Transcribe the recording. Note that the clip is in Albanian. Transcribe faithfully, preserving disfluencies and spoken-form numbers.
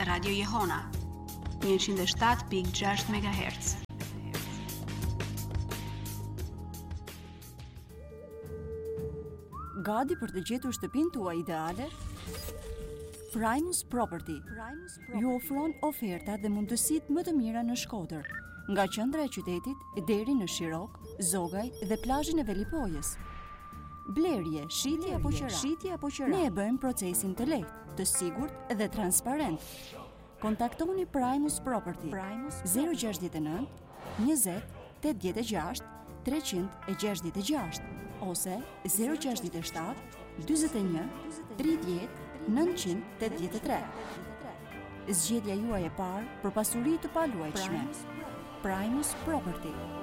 Radio Jehona njëqind e shtatë pikë gjashtë megahertz. Gati për të gjetur shtëpinë tuaj ideale? Primus Property ju ofron ofertat dhe mundësitë më të mira në Shkodër, nga qendra e qytetit deri në Shirok, Zogaj dhe plazhin e Velipojës. Blerje, shitje apo qira, shitje apo qira. Ne e bëjmë procesin të lehtë, të sigurt dhe transparent. Kontaktoni Primus Property zero gjasht e nëntë, njëzet, tetëdhjetë e gjashtë, treqind e gjashtëdhjetë e gjashtë ose zero gjasht e shtatë, dyzet e një, tridhjetë, nëntëqind e tetëdhjetë e tre. Zgjedhja juaj e parë për pasuri të paluajtshme. Primus Property.